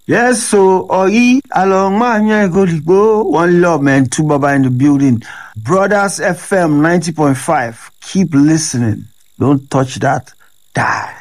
Yes, so Oi along Manya Goligbo, one love man, two Baba in the building. Brothers FM 90.5. Keep listening. Don't touch that. Die.